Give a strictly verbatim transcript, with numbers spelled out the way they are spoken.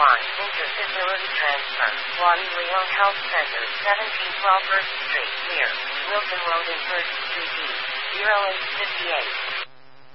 one. Interfacility transfer. Wadi Leon Health Center, seventeen twelve First Street, near Wilson Road in First Street East, zero eight five eight.